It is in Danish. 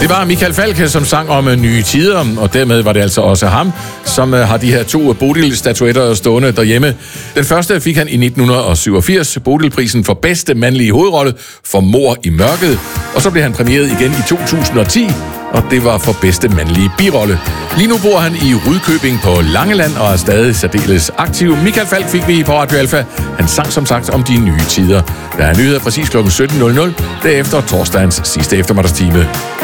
Det var Michael Falch, som sang om nye tider, og dermed var det altså også ham, som har de her 2 Bodil-statuetter stående derhjemme. Den første fik han i 1987, Bodil-prisen for bedste mandlige hovedrolle for Mord i mørket, og så blev han præmieret igen i 2010, og det var for bedste mandlige birolle. Lige nu bor han i Rudkøbing på Langeland og er stadig særdeles aktiv. Michael Falch fik vi på Radio Alfa. Han sang som sagt om de nye tider. Der er nyheder præcis kl. 17.00, derefter torsdagens sidste eftermiddagstime.